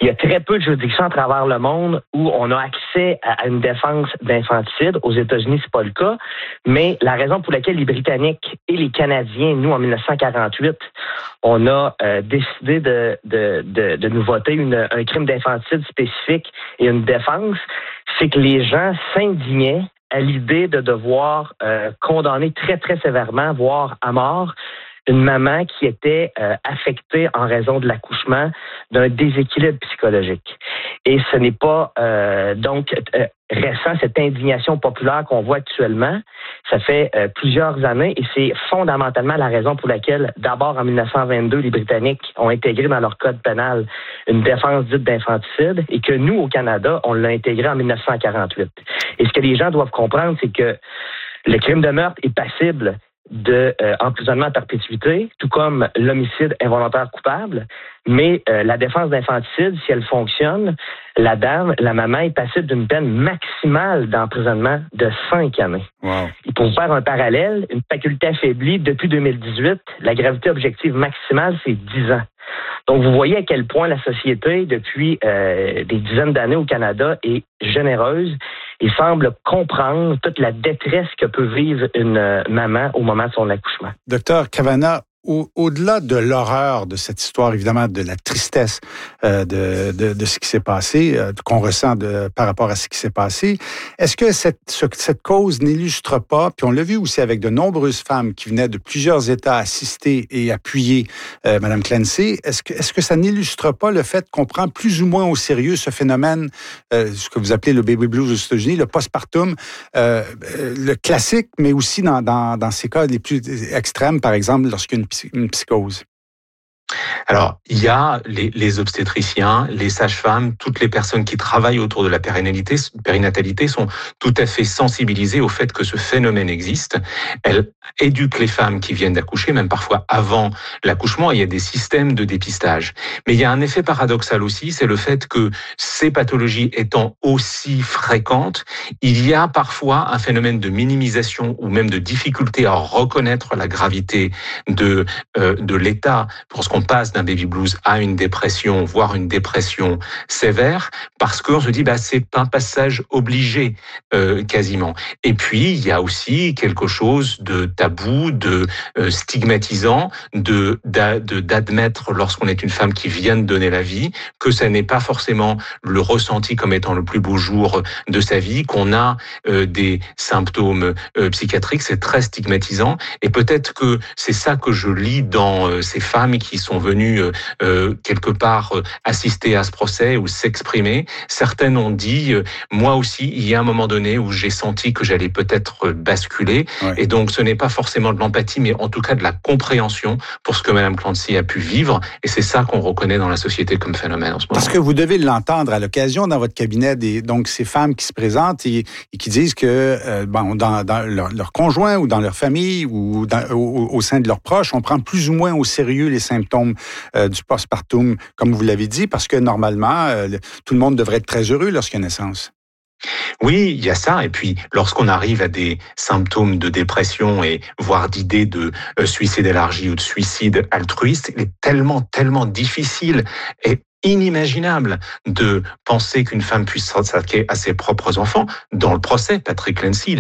Il y a très peu de juridictions à travers le monde où on a accès à une défense d'infanticide. Aux États-Unis, c'est pas le cas. Mais la raison pour laquelle les Britanniques et les Canadiens, nous, en 1948, on a décidé de nous voter un crime d'infanticide spécifique et une défense, c'est que les gens s'indignaient à l'idée de devoir condamner très, très sévèrement, voire à mort, une maman qui était affectée en raison de l'accouchement d'un déséquilibre psychologique. Et ce n'est pas récent, cette indignation populaire qu'on voit actuellement. Ça fait plusieurs années et c'est fondamentalement la raison pour laquelle, d'abord en 1922, les Britanniques ont intégré dans leur code pénal une défense dite d'infanticide et que nous, au Canada, on l'a intégré en 1948. Et ce que les gens doivent comprendre, c'est que le crime de meurtre est passible de emprisonnement à perpétuité, tout comme l'homicide involontaire coupable. Mais la défense d'infanticide, si elle fonctionne, la maman est passible d'une peine maximale d'emprisonnement de 5 années. Wow. Et pour faire un parallèle, une faculté affaiblie, depuis 2018, la gravité objective maximale, c'est 10 ans. Donc, vous voyez à quel point la société, depuis des dizaines d'années au Canada, est généreuse et semble comprendre toute la détresse que peut vivre une maman au moment de son accouchement. Docteur Kavanagh, au-delà de l'horreur de cette histoire, évidemment, de la tristesse de ce qui s'est passé, qu'on ressent par rapport à ce qui s'est passé, est-ce que cette cause n'illustre pas, puis on l'a vu aussi avec de nombreuses femmes qui venaient de plusieurs États assister et appuyer Mme Clancy, est-ce que ça n'illustre pas le fait qu'on prend plus ou moins au sérieux ce phénomène, ce que vous appelez le baby blues aux États-Unis, le postpartum, le classique, mais aussi dans ces cas les plus extrêmes, par exemple, lorsqu'il y a une psychose? Alors, il y a les obstétriciens, les sages-femmes, toutes les personnes qui travaillent autour de la périnatalité sont tout à fait sensibilisées au fait que ce phénomène existe. Elles éduquent les femmes qui viennent d'accoucher, même parfois avant l'accouchement. Il y a des systèmes de dépistage. Mais il y a un effet paradoxal aussi, c'est le fait que ces pathologies étant aussi fréquentes, il y a parfois un phénomène de minimisation ou même de difficulté à reconnaître la gravité de l'état pour ce qu'on passe d'un baby blues à une dépression, voire une dépression sévère, parce qu'on se dit c'est un passage obligé quasiment. Et puis il y a aussi quelque chose de tabou, de stigmatisant, d'admettre lorsqu'on est une femme qui vient de donner la vie que ça n'est pas forcément le ressenti comme étant le plus beau jour de sa vie, qu'on a des symptômes psychiatriques, c'est très stigmatisant. Et peut-être que c'est ça que je lis dans ces femmes qui sont venues quelque part assister à ce procès ou s'exprimer. Certaines ont dit, moi aussi, il y a un moment donné où j'ai senti que j'allais peut-être basculer. Ouais. Et donc, ce n'est pas forcément de l'empathie, mais en tout cas de la compréhension pour ce que Mme Clancy a pu vivre. Et c'est ça qu'on reconnaît dans la société comme phénomène en ce moment. Parce que vous devez l'entendre à l'occasion dans votre cabinet, donc ces femmes qui se présentent et qui disent que dans leur conjoint ou dans leur famille ou au sein de leurs proches, on prend plus ou moins au sérieux les symptômes du postpartum, comme vous l'avez dit, parce que normalement, tout le monde devrait être très heureux lorsqu'il y a naissance. Oui, il y a ça. Et puis, lorsqu'on arrive à des symptômes de dépression et voire d'idées de suicide élargi ou de suicide altruiste, il est tellement difficile et inimaginable de penser qu'une femme puisse s'attaquer à ses propres enfants. Dans le procès, Patrick Clancy,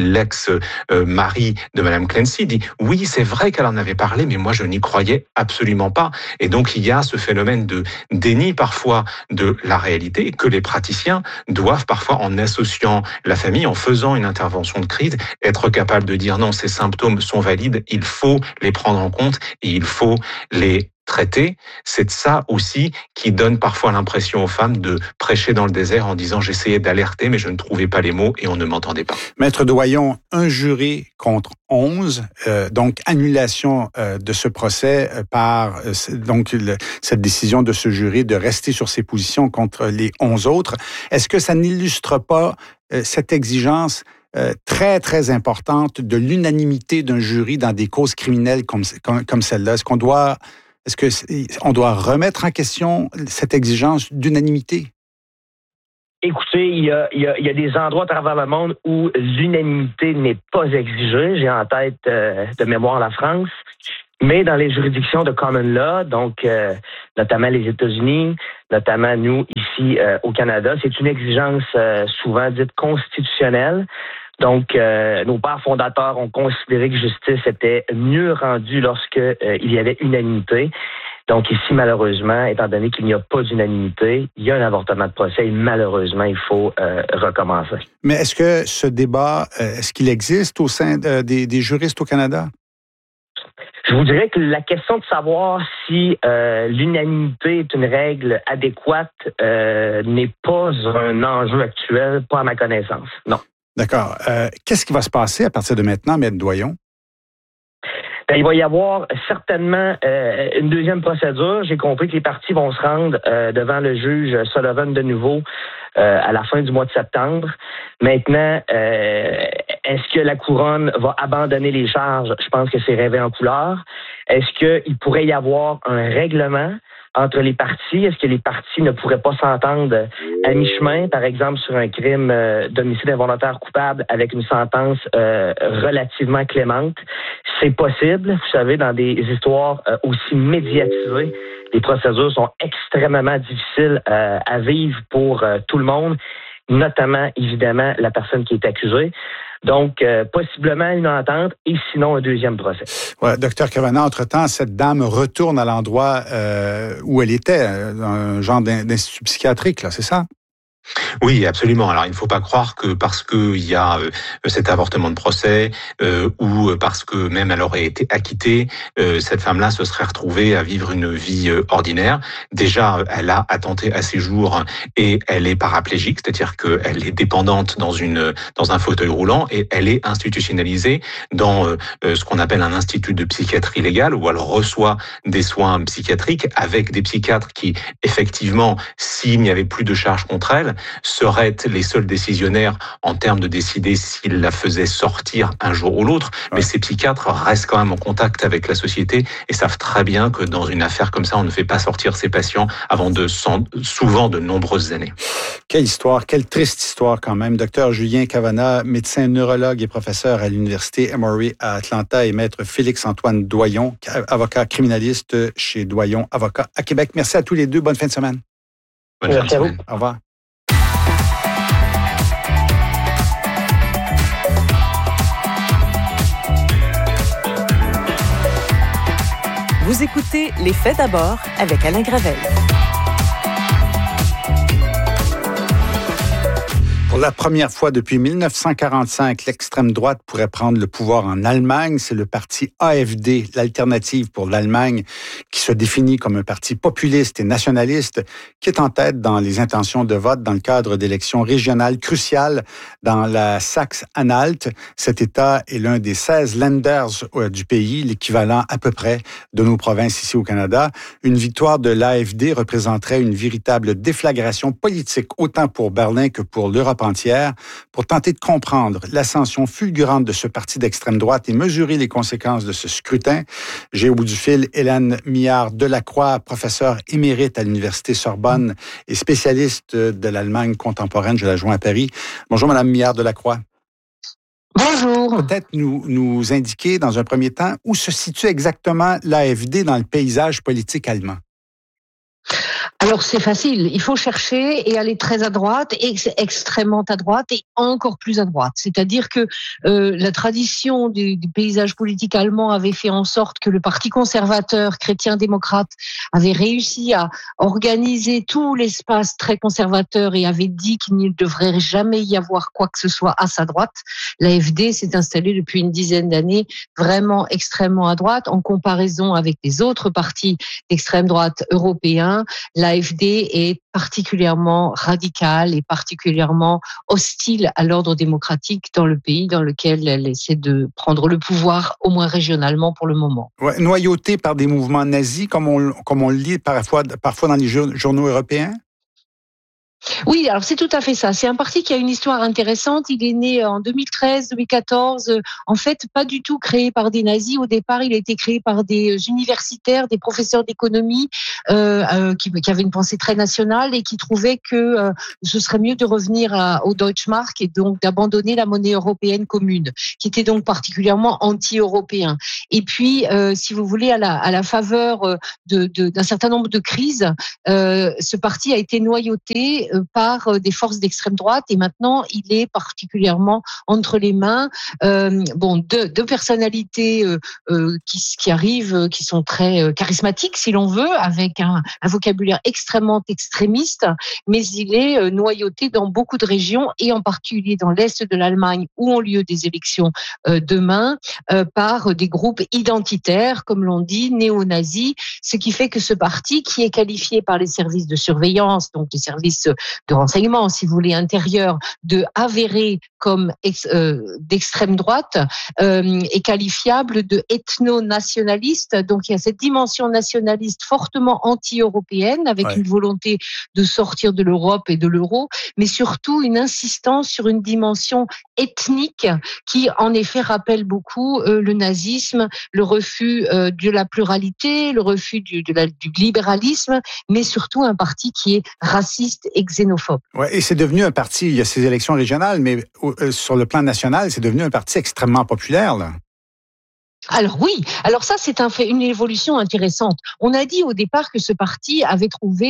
l'ex-mari de Mme Clancy, dit « Oui, c'est vrai qu'elle en avait parlé, mais moi, je n'y croyais absolument pas. » Et donc, il y a ce phénomène de déni parfois de la réalité que les praticiens doivent parfois, en associant la famille, en faisant une intervention de crise, être capables de dire « Non, ces symptômes sont valides, il faut les prendre en compte et il faut les traiter ». C'est ça aussi qui donne parfois l'impression aux femmes de prêcher dans le désert en disant « J'essayais d'alerter, mais je ne trouvais pas les mots et on ne m'entendait pas ». Maître Doyon, un juré contre 11, donc annulation de ce procès par cette décision de ce jury de rester sur ses positions contre les 11 autres. Est-ce que ça n'illustre pas cette exigence très, très importante de l'unanimité d'un jury dans des causes criminelles comme celle-là? Est-ce qu'on doit remettre en question cette exigence d'unanimité? Écoutez, il y a des endroits à travers le monde où l'unanimité n'est pas exigée. J'ai en tête de mémoire la France. Mais dans les juridictions de common law, donc notamment les États-Unis, notamment nous ici au Canada, c'est une exigence souvent dite constitutionnelle. Donc, nos pères fondateurs ont considéré que justice était mieux rendue lorsque il y avait unanimité. Donc ici, malheureusement, étant donné qu'il n'y a pas d'unanimité, il y a un avortement de procès et malheureusement, il faut recommencer. Mais est-ce que ce débat, est-ce qu'il existe au sein des juristes au Canada? Je vous dirais que la question de savoir si l'unanimité est une règle adéquate n'est pas un enjeu actuel, pas à ma connaissance, non. D'accord. Qu'est-ce qui va se passer à partir de maintenant, Maître Doyon? Ben, il va y avoir certainement une deuxième procédure. J'ai compris que les parties vont se rendre devant le juge Sullivan de nouveau à la fin du mois de septembre. Maintenant, est-ce que la couronne va abandonner les charges? Je pense que c'est rêvé en couleur. Est-ce qu'il pourrait y avoir un règlement entre les parties? Est-ce que les parties ne pourraient pas s'entendre à mi-chemin, par exemple, sur un crime d'homicide involontaire coupable avec une sentence relativement clémente? C'est possible. Vous savez, dans des histoires aussi médiatisées, les procédures sont extrêmement difficiles à vivre pour tout le monde, notamment, évidemment, la personne qui est accusée. Donc, possiblement une entente et sinon un deuxième procès. Ouais, Dr Kavanagh, entre-temps, cette dame retourne à l'endroit où elle était, un genre d'institut psychiatrique, là, c'est ça? Oui, absolument. Alors, il ne faut pas croire que parce qu'il y a cet avortement de procès ou parce que même elle aurait été acquittée, cette femme-là se serait retrouvée à vivre une vie ordinaire. Déjà, elle a attenté à ses jours et elle est paraplégique, c'est-à-dire qu'elle est dépendante dans un fauteuil roulant et elle est institutionnalisée dans ce qu'on appelle un institut de psychiatrie légale où elle reçoit des soins psychiatriques avec des psychiatres qui, effectivement, s'il n'y avait plus de charges contre elle, seraient les seuls décisionnaires en termes de décider s'ils la faisaient sortir un jour ou l'autre. Ouais. Mais ces psychiatres restent quand même en contact avec la société et savent très bien que dans une affaire comme ça, on ne fait pas sortir ses patients avant souvent de nombreuses années. Quelle histoire, quelle triste histoire quand même. Docteur Julien Kavanagh, médecin neurologue et professeur à l'Université Emory à Atlanta et maître Félix-Antoine Doyon, avocat criminaliste chez Doyon Avocat à Québec. Merci à tous les deux. Bonne fin de semaine. Bonne fin de semaine. Au revoir. Vous écoutez Les Faits d'abord avec Alain Gravel. Pour la première fois depuis 1945, l'extrême droite pourrait prendre le pouvoir en Allemagne. C'est le parti AfD, l'Alternative pour l'Allemagne, qui se définit comme un parti populiste et nationaliste, qui est en tête dans les intentions de vote dans le cadre d'élections régionales cruciales dans la Saxe-Anhalt. Cet État est l'un des 16 Länders du pays, l'équivalent à peu près de nos provinces ici au Canada. Une victoire de l'AfD représenterait une véritable déflagration politique, autant pour Berlin que pour l'Europe entière, pour tenter de comprendre l'ascension fulgurante de ce parti d'extrême droite et mesurer les conséquences de ce scrutin. J'ai au bout du fil Hélène Miard-Delacroix, professeure émérite à l'Université Sorbonne et spécialiste de l'Allemagne contemporaine. Je la joins à Paris. Bonjour, Madame Miard-Delacroix. Bonjour. Peut-être nous indiquer dans un premier temps où se situe exactement l'AfD dans le paysage politique allemand. Alors c'est facile, il faut chercher et aller très à droite, extrêmement à droite et encore plus à droite. C'est-à-dire que la tradition du paysage politique allemand avait fait en sorte que le parti conservateur chrétien-démocrate avait réussi à organiser tout l'espace très conservateur et avait dit qu'il ne devrait jamais y avoir quoi que ce soit à sa droite. L'AfD s'est installée depuis une dizaine d'années vraiment extrêmement à droite en comparaison avec les autres partis d'extrême droite européens. L'AfD est particulièrement radicale et particulièrement hostile à l'ordre démocratique dans le pays dans lequel elle essaie de prendre le pouvoir, au moins régionalement pour le moment. Ouais, noyauté par des mouvements nazis, comme on le lit parfois dans les journaux européens? Oui, alors c'est tout à fait ça. C'est un parti qui a une histoire intéressante. Il est né en 2013, 2014. En fait, pas du tout créé par des nazis. Au départ, il a été créé par des universitaires, des professeurs d'économie qui avaient une pensée très nationale et qui trouvaient que ce serait mieux de revenir au Deutschmark et donc d'abandonner la monnaie européenne commune, qui était donc particulièrement anti-européen. Et puis, si vous voulez, à la faveur d'un certain nombre de crises, ce parti a été noyauté par des forces d'extrême droite et maintenant il est particulièrement entre les mains de personnalités qui arrivent, qui sont très charismatiques si l'on veut, avec un vocabulaire extrêmement extrémiste, mais il est noyauté dans beaucoup de régions et en particulier dans l'est de l'Allemagne où ont lieu des élections demain par des groupes identitaires, comme l'on dit, néo-nazis, ce qui fait que ce parti, qui est qualifié par les services de surveillance, donc les services de renseignement, si vous voulez, intérieur, de avéré comme d'extrême droite, est qualifiable de ethno-nationaliste. Donc il y a cette dimension nationaliste fortement anti-européenne, avec une volonté de sortir de l'Europe et de l'euro, mais surtout une insistance sur une dimension ethnique qui, en effet, rappelle beaucoup le nazisme, le refus de la pluralité, le refus du libéralisme, mais surtout un parti qui est raciste et xénophobe. Ouais, et c'est devenu un parti, il y a ces élections régionales, mais sur le plan national, c'est devenu un parti extrêmement populaire, là. Alors oui, alors ça c'est une évolution intéressante. On a dit au départ que ce parti avait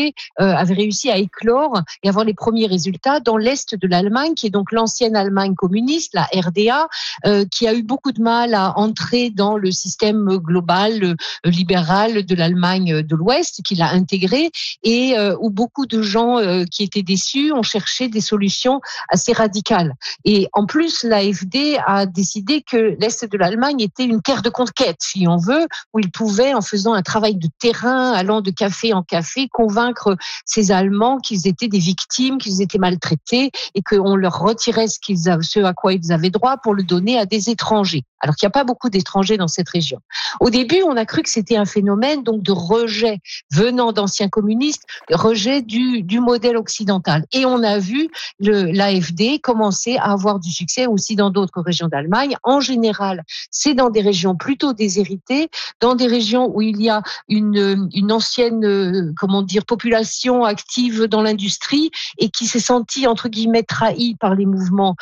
réussi à éclore et avoir les premiers résultats dans l'est de l'Allemagne, qui est donc l'ancienne Allemagne communiste, la RDA, qui a eu beaucoup de mal à entrer dans le système global libéral de l'Allemagne de l'Ouest, qui l'a intégré et où beaucoup de gens qui étaient déçus ont cherché des solutions assez radicales. Et en plus, l'AfD a décidé que l'est de l'Allemagne était une terre de conquête, si on veut, où ils pouvaient, en faisant un travail de terrain, allant de café en café, convaincre ces Allemands qu'ils étaient des victimes, qu'ils étaient maltraités et qu'on leur retirait ce à quoi ils avaient droit pour le donner à des étrangers. Alors qu'il n'y a pas beaucoup d'étrangers dans cette région. Au début, on a cru que c'était un phénomène donc de rejet venant d'anciens communistes, rejet du modèle occidental. Et on a vu l'AfD commencer à avoir du succès aussi dans d'autres régions d'Allemagne. En général, c'est dans des régions plutôt déshéritées, dans des régions où il y a une ancienne population active dans l'industrie et qui s'est sentie entre guillemets trahie par les mouvements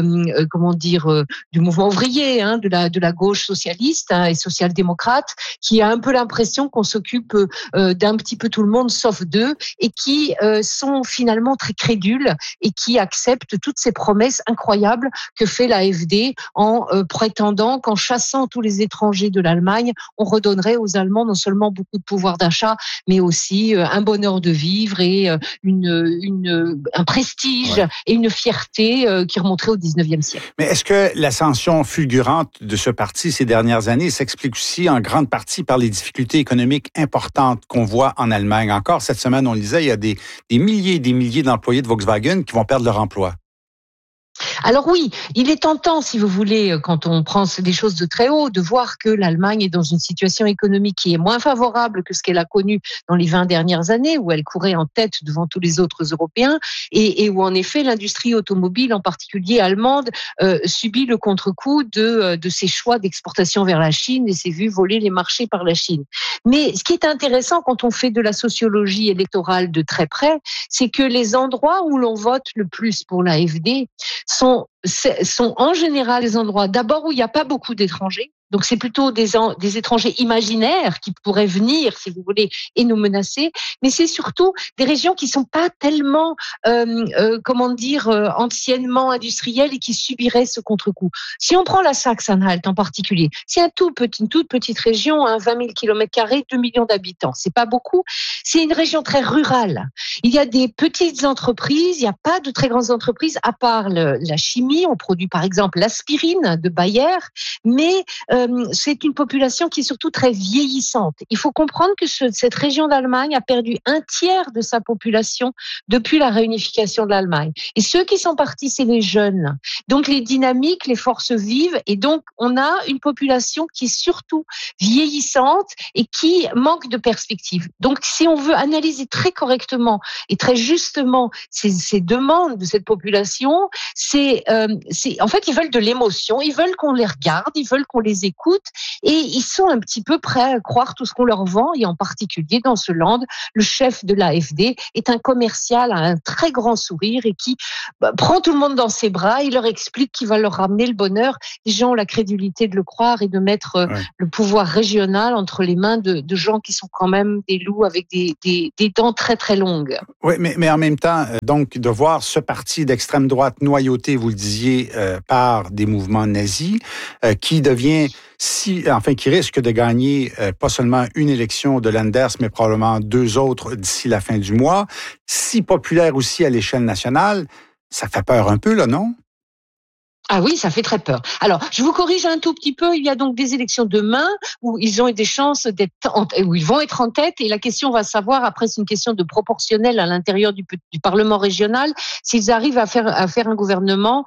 du mouvement ouvrier, de la gauche socialiste et social-démocrate, qui a un peu l'impression qu'on s'occupe d'un petit peu tout le monde sauf d'eux et qui sont finalement très crédules et qui acceptent toutes ces promesses incroyables que fait l'AfD en prétendant qu'en chassant tous les étrangers de l'Allemagne, on redonnerait aux Allemands non seulement beaucoup de pouvoir d'achat, mais aussi un bonheur de vivre et un prestige et une fierté qui remonterait au 19e siècle. Mais est-ce que l'ascension fulgurante de ce parti ces dernières années s'explique aussi en grande partie par les difficultés économiques importantes qu'on voit en Allemagne? Encore cette semaine, on le disait, il y a des milliers et des milliers d'employés de Volkswagen qui vont perdre leur emploi. Alors oui, il est tentant, si vous voulez, quand on prend des choses de très haut, de voir que l'Allemagne est dans une situation économique qui est moins favorable que ce qu'elle a connu dans les 20 dernières années, où elle courait en tête devant tous les autres Européens, et où en effet l'industrie automobile, en particulier allemande, subit le contre-coup de ses choix d'exportation vers la Chine et s'est vu voler les marchés par la Chine. Mais ce qui est intéressant quand on fait de la sociologie électorale de très près, c'est que les endroits où l'on vote le plus pour l'AfD sont en général des endroits d'abord où il n'y a pas beaucoup d'étrangers. Donc c'est plutôt des étrangers imaginaires qui pourraient venir, si vous voulez, et nous menacer. Mais c'est surtout des régions qui sont pas tellement, anciennement industrielles et qui subiraient ce contre-coup. Si on prend la Saxe-Anhalt en particulier, c'est une toute petite région, 20 000 km², 2 millions d'habitants. C'est pas beaucoup. C'est une région très rurale. Il y a des petites entreprises, il n'y a pas de très grandes entreprises à part la chimie. On produit par exemple l'aspirine de Bayer, mais c'est une population qui est surtout très vieillissante. Il faut comprendre que cette région d'Allemagne a perdu un tiers de sa population depuis la réunification de l'Allemagne. Et ceux qui sont partis, c'est les jeunes. Donc les dynamiques, les forces vivent, et donc on a une population qui est surtout vieillissante et qui manque de perspective. Donc si on veut analyser très correctement et très justement ces demandes de cette population, c'est en fait ils veulent de l'émotion, ils veulent qu'on les regarde, ils veulent qu'on les écoute, et ils sont un petit peu prêts à croire tout ce qu'on leur vend. Et en particulier dans ce land, le chef de l'AfD est un commercial à un très grand sourire et qui prend tout le monde dans ses bras. Il leur explique qu'il va leur ramener le bonheur. Les gens ont la crédulité de le croire et de mettre le pouvoir régional entre les mains de gens qui sont quand même des loups avec des dents très très longues. Oui, mais en même temps, donc de voir ce parti d'extrême droite noyauté, vous le disiez, par des mouvements nazis, qui devient qui risque de gagner pas seulement une élection de Lenders, mais probablement 2 autres d'ici la fin du mois, si populaire aussi à l'échelle nationale, ça fait peur un peu, là, non? Ah oui, ça fait très peur. Alors, je vous corrige un tout petit peu. Il y a donc des élections demain où ils ont des chances où ils vont être en tête. Et la question va savoir, après, c'est une question de proportionnel à l'intérieur du Parlement régional, s'ils arrivent à faire un gouvernement,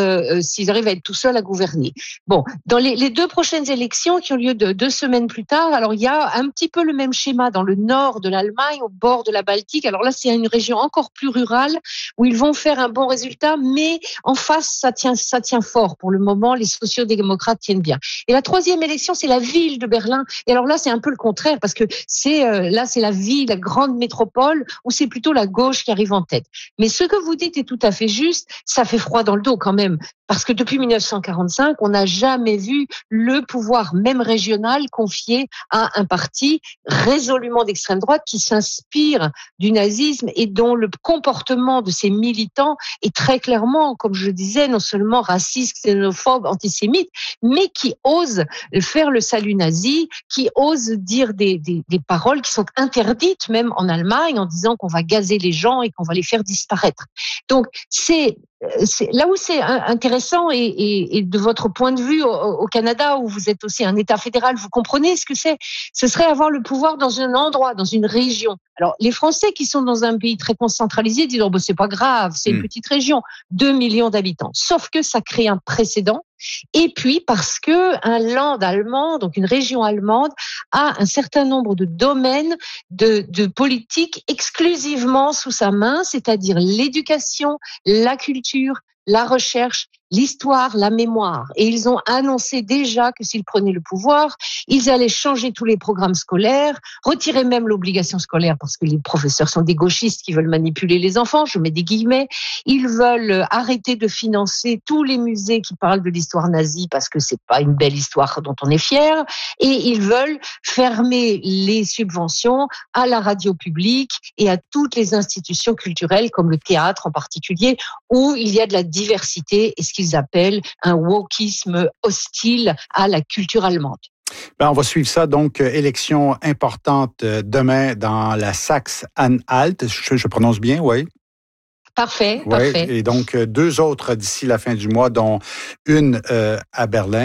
s'ils arrivent à être tout seuls à gouverner. Bon, dans les 2 prochaines élections qui ont lieu 2 semaines plus tard, alors il y a un petit peu le même schéma dans le nord de l'Allemagne, au bord de la Baltique. Alors là, c'est une région encore plus rurale où ils vont faire un bon résultat, mais en face, ça tient fort. Pour le moment, les sociaux-démocrates tiennent bien. Et la 3e élection, c'est la ville de Berlin. Et alors là, c'est un peu le contraire, parce que c'est la ville, la grande métropole, où c'est plutôt la gauche qui arrive en tête. Mais ce que vous dites est tout à fait juste. Ça fait froid dans le dos quand même, parce que depuis 1945, on n'a jamais vu le pouvoir, même régional, confié à un parti résolument d'extrême droite qui s'inspire du nazisme et dont le comportement de ses militants est très clairement, comme je disais, non seulement raciste, xénophobe, antisémite, mais qui ose faire le salut nazi, qui ose dire des paroles qui sont interdites même en Allemagne, en disant qu'on va gazer les gens et qu'on va les faire disparaître. Donc c'est là où c'est intéressant, et de votre point de vue au Canada, où vous êtes aussi un État fédéral, vous comprenez ce que c'est. Ce serait avoir le pouvoir dans un endroit, dans une région. Alors, les Français qui sont dans un pays très centralisé disent « c'est pas grave, c'est une petite région, 2 millions d'habitants ». Sauf que ça crée un précédent. Et puis parce que un land allemand, donc une région allemande, a un certain nombre de domaines de politique exclusivement sous sa main, c'est-à-dire l'éducation, la culture, la recherche, l'histoire, la mémoire. Et ils ont annoncé déjà que s'ils prenaient le pouvoir, ils allaient changer tous les programmes scolaires, retirer même l'obligation scolaire parce que les professeurs sont des gauchistes qui veulent manipuler les enfants, je mets des guillemets. Ils veulent arrêter de financer tous les musées qui parlent de l'histoire nazie parce que c'est pas une belle histoire dont on est fier. Et ils veulent fermer les subventions à la radio publique et à toutes les institutions culturelles comme le théâtre en particulier, où il y a de la diversité et ce qu'ils appellent un wokisme hostile à la culture allemande. On va suivre ça, donc, élection importante demain dans la Saxe-Anhalt. Je prononce bien, oui? Parfait, oui, parfait. Et donc, 2 autres d'ici la fin du mois, dont une à Berlin.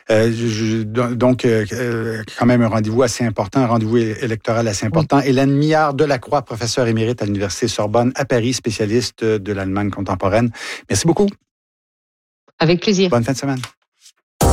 Donc, quand même un rendez-vous assez important, un rendez-vous électoral assez important. Oui. Hélène Miard-Delacroix, professeure émérite à l'Université Sorbonne à Paris, spécialiste de l'Allemagne contemporaine. Merci beaucoup. Avec plaisir. Bonne fin de semaine.